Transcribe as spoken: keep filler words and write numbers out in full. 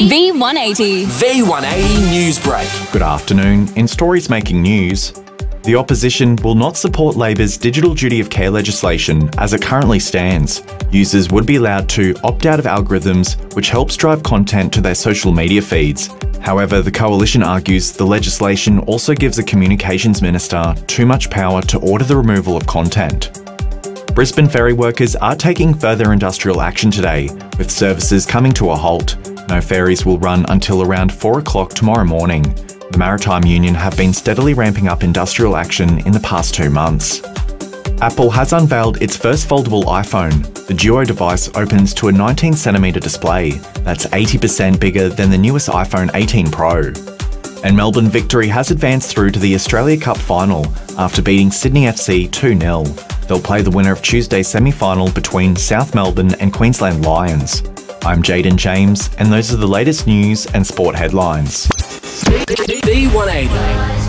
V one eighty. V one eighty News Break. Good afternoon. In stories making news, the opposition will not support Labor's digital duty of care legislation as it currently stands. Users would be allowed to opt out of algorithms which helps drive content to their social media feeds. However, the coalition argues the legislation also gives the communications minister too much power to order the removal of content. Brisbane ferry workers are taking further industrial action today, with services coming to a halt. No ferries will run until around four o'clock tomorrow morning. The Maritime Union have been steadily ramping up industrial action in the past two months. Apple has unveiled its first foldable iPhone. The Duo device opens to a nineteen centimetre display. That's eighty percent bigger than the newest iPhone eighteen Pro. And Melbourne Victory has advanced through to the Australia Cup final after beating Sydney F C two nil. They'll play the winner of Tuesday's semi-final between South Melbourne and Queensland Lions. I'm Jaden James, and those are the latest news and sport headlines. V one eighty.